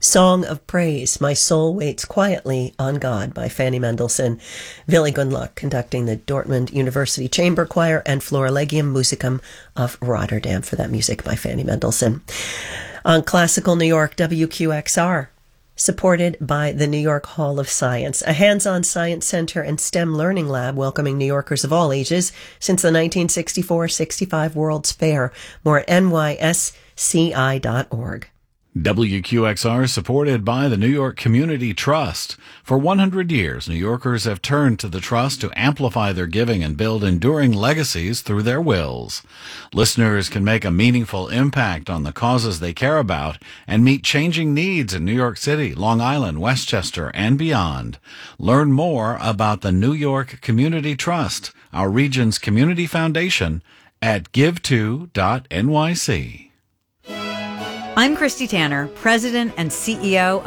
Song of Praise, My Soul Waits Quietly on God by Fanny Mendelssohn. Willy Gunlock conducting the Dortmund University Chamber Choir and Florilegium Musicum of Rotterdam for that music by Fanny Mendelssohn. On Classical New York, WQXR, supported by the New York Hall of Science, a hands-on science center and STEM learning lab welcoming New Yorkers of all ages since the 1964-65 World's Fair. More at nysci.org. WQXR is supported by the New York Community Trust. For 100 years, New Yorkers have turned to the Trust to amplify their giving and build enduring legacies through their wills. Listeners can make a meaningful impact on the causes they care about and meet changing needs in New York City, Long Island, Westchester, and beyond. Learn more about the New York Community Trust, our region's community foundation, at give2.nyc. I'm Christy Tanner, President and CEO